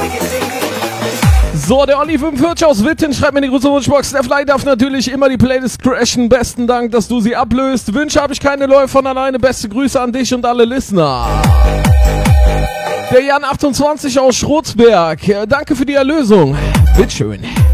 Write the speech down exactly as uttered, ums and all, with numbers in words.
So, der Olli fünfundvierzig aus Witten schreibt mir die große Wunschbox. Der Fly darf natürlich immer die Playlist crashen. Besten Dank, dass du sie ablöst. Wünsche habe ich keine, läuft von alleine. Beste Grüße an dich und alle Listener. Der Jan achtundzwanzig aus Schrotzberg. Danke für die Erlösung. Bitteschön.